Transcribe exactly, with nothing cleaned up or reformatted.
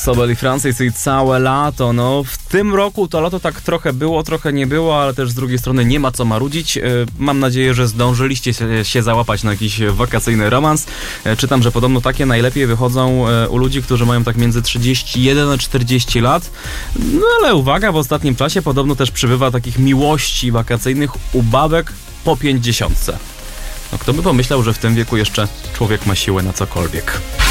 Sobel Francis i całe lato. No, w tym roku to lato tak trochę było, trochę nie było, ale też z drugiej strony nie ma co marudzić. Mam nadzieję, że zdążyliście się załapać na jakiś wakacyjny romans. Czytam, że podobno takie najlepiej wychodzą u ludzi, którzy mają tak między trzydzieści jeden a czterdzieści lat. No ale uwaga, w ostatnim czasie podobno też przybywa takich miłości wakacyjnych u babek po pięćdziesiątce. No kto by pomyślał, że w tym wieku jeszcze człowiek ma siłę na cokolwiek.